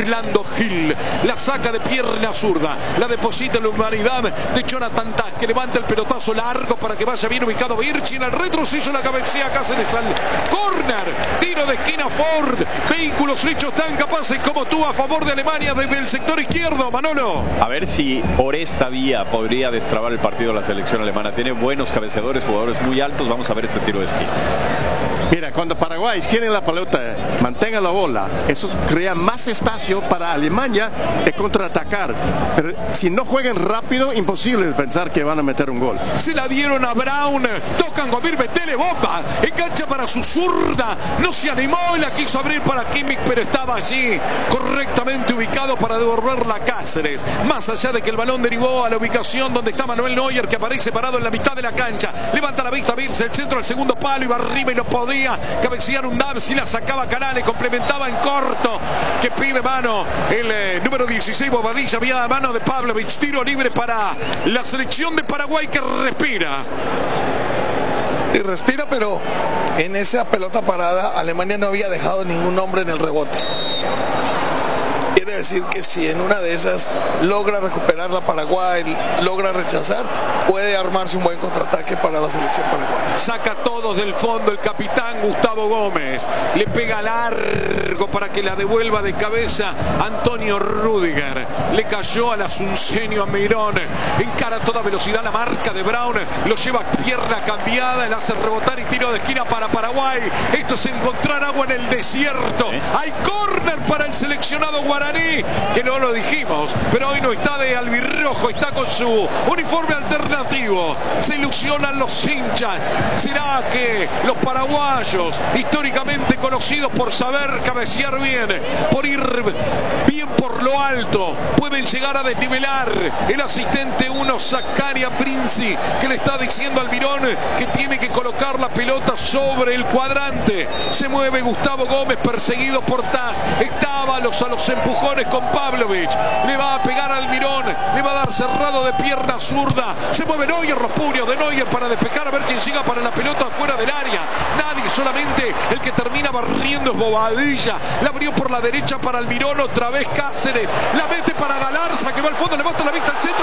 Orlando Gil. La saca de pierna zurda. La deposita en la humanidad de Jonathan Tah, que levanta el pelotazo largo para que vaya bien ubicado Virchi. En el retroceso la cabecea Cáceres al córner. Tiro de esquina Ford. Vehículos hechos tan capaces como tú a favor de Alemania desde el sector izquierdo, Manolo. A ver si por esta vía podría destrabar el partido la selección alemana. Tiene buenos cabeceadores, jugadores muy altos. Vamos a ver este tiro de esquina. Mira, cuando Paraguay tiene la pelota, mantenga la bola, eso crea más espacio para Alemania de contraatacar. Pero si no juegan rápido, imposible pensar que van a meter un gol. Se la dieron a Brown, tocan Gomir, metele bomba, engancha para su zurda, no se animó y la quiso abrir para Kimmich, pero estaba allí correctamente ubicado para devolverla a Cáceres. Más allá de que el balón derivó a la ubicación donde está Manuel Neuer, que aparece parado en la mitad de la cancha, levanta la vista, Virse, el centro al segundo palo, iba arriba y no podía cabecear un Damsi, la sacaba Canales, complementaba en corto, que pide mano el número 16 Bobadilla, vía mano de Pavlovic, tiro libre para la selección de Paraguay, que respira. Y respira, pero en esa pelota parada Alemania no había dejado ningún hombre en el rebote. Quiere decir que si en una de esas logra recuperar la Paraguay, logra rechazar, puede armarse un buen contraataque para la selección paraguaya. Saca todos del fondo el capitán Gustavo Gómez, le pega largo para que la devuelva de cabeza Antonio Rüdiger, le cayó al asunceño a Meirón, encara a toda velocidad la marca de Brown, lo lleva pierna cambiada, le hace rebotar y tiro de esquina para Paraguay. Esto es encontrar agua en el desierto. Hay córner para el seleccionado guaraní, que no lo dijimos, pero hoy no está de albirrojo, está con su uniforme alternativo. Se ilusionan los hinchas. ¿Será que los paraguayos, históricamente conocidos por saber cabecear bien, por ir bien por lo alto, pueden llegar a desnivelar? El asistente 1, Zaccaria Brinzi, que le está diciendo al Mirón que tiene que colocar la pelota sobre el cuadrante. Se mueve Gustavo Gómez, perseguido por Tah. Estaba a los empujones con Pavlovic. Le va a pegar al Mirón, le va a dar cerrado de pierna zurda. Se mueve Neuer, los puños de Neuer para despejar, a ver quién llega para la pelota fuera del área. Nadie, solamente el que termina barriendo es Bobadilla. La abrió por la derecha para el Mirón, otra vez Cáceres. La mete para Galarza, que va al fondo, levanta la vista al centro.